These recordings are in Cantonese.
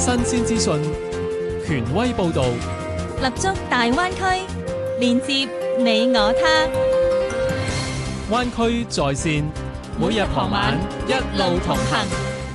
新鮮資訊，權威報導， 立足大灣區，連接你我他。 灣區在線，每日傍晚一路同行。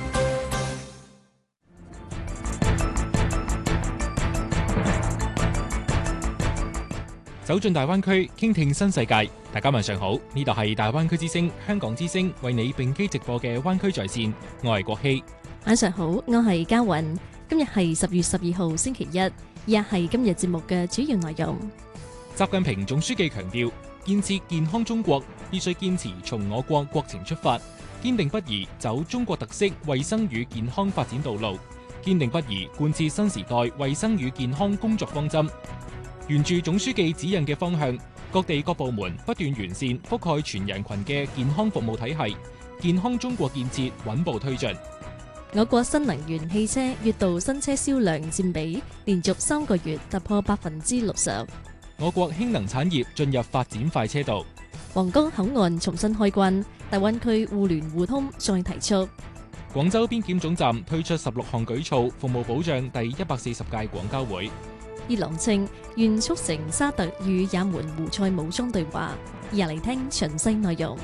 走進大灣區，傾聽新世界。大家晚上好，呢度係大灣區之聲、香港之聲為你並機直播嘅灣區在線，我係國希。 晚上好，我係嘉韻。今日係10月12號星期一，以下係今日節目嘅主要內容。 習近平總書記強調，建設健康中國必須堅持從我國國情出發，堅定不移走中國特色衛生與健康發展道路，堅定不移貫徹新時代衛生與健康工作方針。沿住總書記指引嘅方向，各地各部門不斷完善覆蓋全人群嘅健康服務體系，健康中國建設穩步推進。 我國新能源汽車月度新車銷量佔比連續3個月突破60%。 我國氫能產業進入發展快車道。 皇崗口岸重新開關，大灣區互聯互通再提速。 廣州邊檢總站推出16項舉措，服務保障第140屆廣交會。 伊朗稱願促成沙特與也門胡塞武裝對話，而嚟聽詳細內容。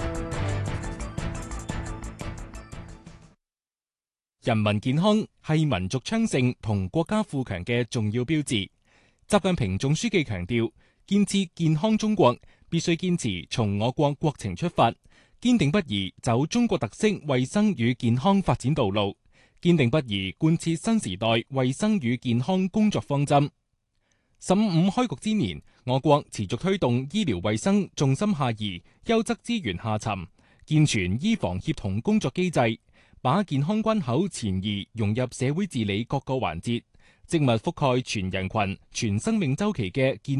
人民健康係民族昌盛同國家富強嘅重要標誌。習近平總書記強調，建設健康中國必須堅持從我國國情出發，堅定不移走中國特色衛生與健康發展道路，堅定不移貫徹新時代衛生與健康工作方針。15開局之年，我國持續推動醫療衛生重心下移、優質資源下沉，健全醫防協同工作機制，把健康關口前移融入社會治理各個環節，精密覆蓋全人群、全生命週期嘅健